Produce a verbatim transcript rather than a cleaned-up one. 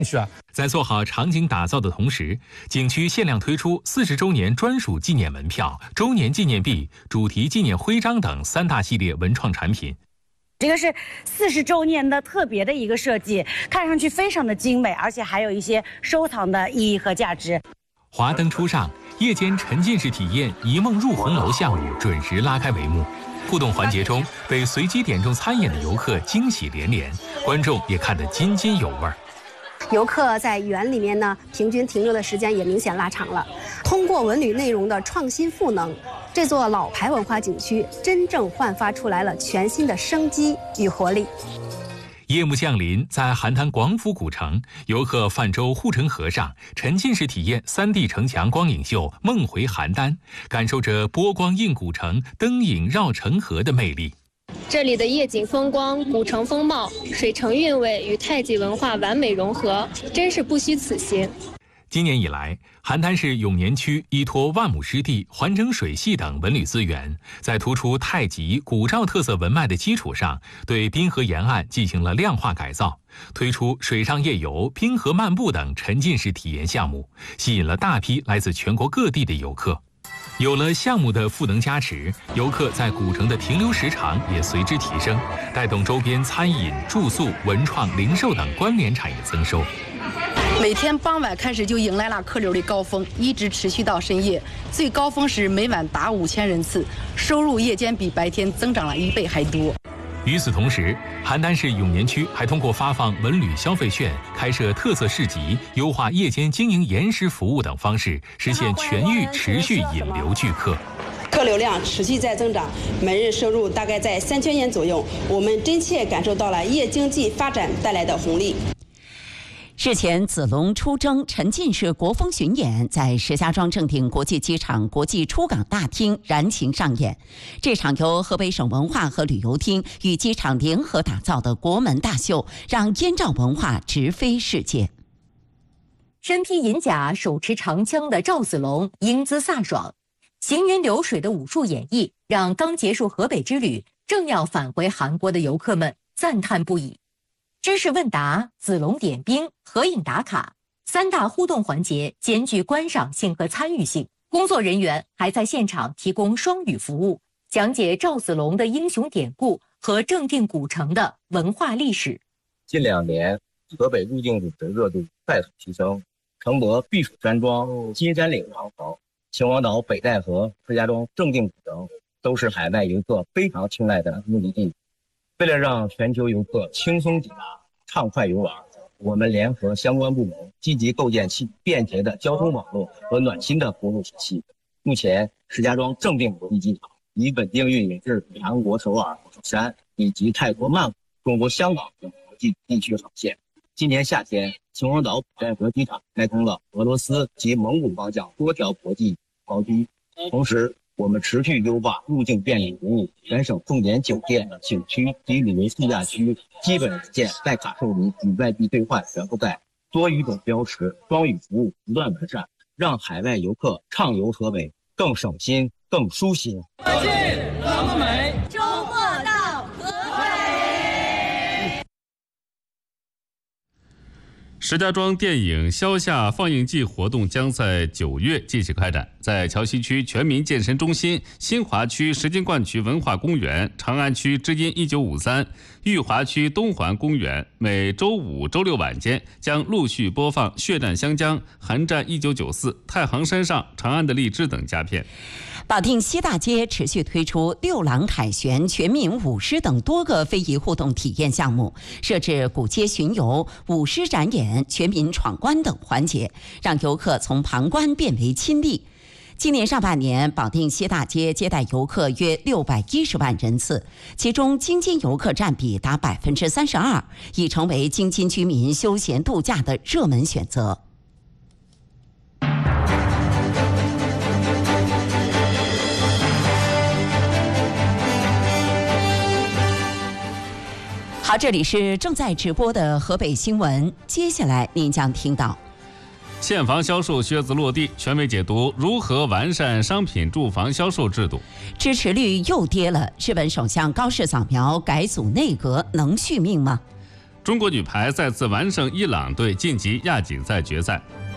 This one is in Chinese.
是啊， 在做好场景打造的同时，景区限量推出四十周年专属纪念门票、周年纪念币、主题纪念徽章等三大系列文创产品。 这个是四十周年的特别的一个设计，看上去非常的精美，而且还有一些收藏的意义和价值。 华灯初上，夜间沉浸式体验“一梦入红楼”项目准时拉开帷幕。互动环节中，被随机点中参演的游客惊喜连连，观众也看得津津有味。 游客在园里面呢，平均停留的时间也明显拉长了。通过文旅内容的创新赋能，这座老牌文化景区真正焕发出来了全新的生机与活力。 夜幕降临，在邯郸广府古城，游客泛舟护城河上，沉浸式体验 三 D 城墙光影秀《梦回邯郸》，感受着波光映古城、灯影绕城河的魅力。 这里的夜景风光、古城风貌、水城韵味与太极文化完美融合，真是不虚此行。 今年以来，邯郸市永年区依托万亩湿地、环城水系等文旅资源，在突出太极、古赵特色文脉的基础上，对滨河沿岸进行了量化改造，推出水上夜游、滨河漫步等沉浸式体验项目，吸引了大批来自全国各地的游客。有了项目的赋能加持，游客在古城的停留时长也随之提升，带动周边餐饮、住宿、文创、零售等关联产业增收。 每天傍晚开始就迎来了客流的高峰，一直持续到深夜，最高峰时每晚达五千人次，收入夜间比白天增长了一倍还多。 与此同时，邯郸市永年区还通过发放文旅消费券、开设特色市集、优化夜间经营延时服务等方式，实现全域持续引流聚客。 客流量持续在增长，每日收入大概在三千元左右，我们真切感受到了夜经济发展带来的红利。 日前，子龙出征沉浸式国风巡演在石家庄正定国际机场国际出港大厅燃情上演。这场由河北省文化和旅游厅与机场联合打造的国门大秀，让燕赵文化直飞世界。 身披银甲、手持长枪的赵子龙英姿飒爽，行云流水的武术演绎，让刚结束河北之旅、正要返回韩国的游客们赞叹不已。知识问答、子龙点兵、合影打卡三大互动环节兼具观赏性和参与性。工作人员还在现场提供双语服务，讲解赵子龙的英雄典故和正定古城的文化历史。 近两年，河北入境旅的热度快速提升，承德避暑山庄、金山岭长城、秦皇岛北戴河、石家庄正定古城都是海外游客非常青睐的目的地。为了让全球游客轻松抵达、畅快游玩，我们联合相关部门积极构建起便捷的交通网络和暖心的服务体系。目前，石家庄正定国际机场已稳定运营至韩国首尔、釜山以及泰国曼谷、中国香港等国际地区航线。今年夏天，秦皇岛北戴河机场开通了俄罗斯及蒙古方向多条国际航机，同时我们持续优化入境便利服务，全省重点酒店、景区及旅游度假区基本软件带卡受理与外币兑换全覆盖，多语种标识、双语服务不断完善，让海外游客畅游河北更省心、更舒心。 近那么美， 周末到河北。 石家庄电影消夏放映季活动将在九月继续开展，在桥西区全民健身中心、新华区石金冠区文化公园、长安区知音一九五三、裕华区东环公园，每周五、周六晚间将陆续播放《血战湘江》《寒战一九九四》《太行山上》《长安的荔枝》等佳片。 保定西大街持续推出六郎凯旋、全民舞狮等多个非遗互动体验项目，设置古街巡游、舞狮展演、全民闯关等环节，让游客从旁观变为亲历。今年上半年，保定西大街接待游客约六百一十万人次，其中京津游客占比达百分之三十二，已成为京津居民休闲度假的热门选择。好，这里是正在直播的河北新闻，接下来您将听到。 现房销售靴子落地，权威解读如何完善商品住房销售制度。 支持率又跌了，日本首相高市扫描改组内阁能续命吗？ 中国女排再次完胜伊朗队晋级亚锦赛决赛。